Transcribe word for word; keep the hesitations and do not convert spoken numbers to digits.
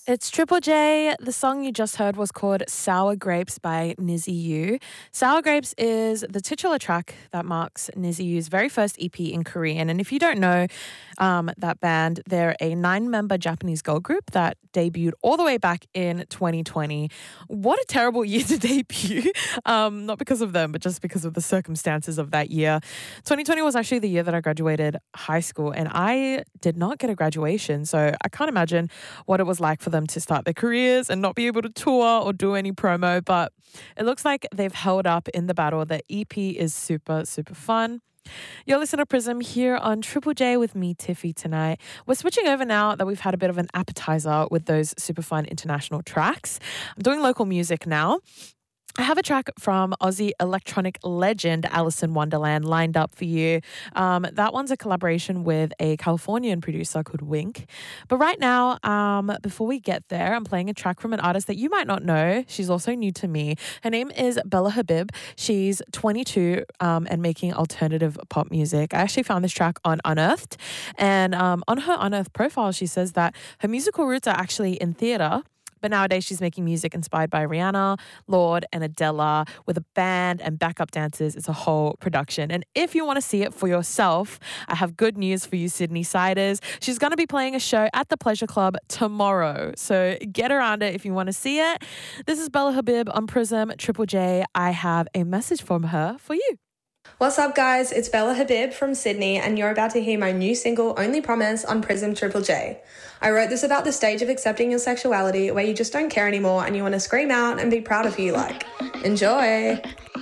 It's Triple J. The song you just heard was called Sour Grapes by Nizzy U. Sour Grapes is the titular track that marks Nizzy U's very first E P in Korean. And if you don't know um, that band, they're a nine-member Japanese girl group that debuted all the way back in twenty twenty. What a terrible year to debut. Um, not because of them, but just because of the circumstances of that year. twenty twenty was actually the year that I graduated high school, and I did not get a graduation. So I can't imagine what it was like for them to start their careers and not be able to tour or do any promo, but it looks like they've held up in the battle. The E P is super, super fun. You're listening to Prism here on Triple J with me, Tiffy, tonight. We're switching over now that we've had a bit of an appetizer with those super fun international tracks. I'm doing local music now. I have a track from Aussie electronic legend Alice in Wonderland lined up for you. Um, that one's a collaboration with a Californian producer called Wink. But right now, um, before we get there, I'm playing a track from an artist that you might not know. She's also new to me. Her name is Bella Habib. She's twenty-two um, and making alternative pop music. I actually found this track on Unearthed. And um, on her Unearthed profile, she says that her musical roots are actually in theatre. But nowadays she's making music inspired by Rihanna, Lorde and Adele with a band and backup dancers. It's a whole production. And if you want to see it for yourself, I have good news for you Sydney Siders. She's going to be playing a show at the Pleasure Club tomorrow. So get around it if you want to see it. This is Bella Habib on Prism Triple J. I have a message from her for you. What's up, guys? It's Bella Habib from Sydney, and you're about to hear my new single, Only Promise, on Prism Triple J. I wrote this about the stage of accepting your sexuality where you just don't care anymore and you want to scream out and be proud of who you like. Enjoy!